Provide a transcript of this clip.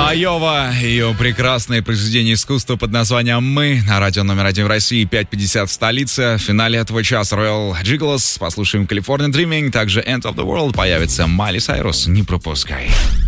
Айова, ее прекрасное произведение искусства под названием «Мы» на радио номер 1 в России, 5:50 в столице. В финале этого часа Royal Gigolos, послушаем California Dreaming, также End of the World, появится Майли Сайрус. Не пропускай.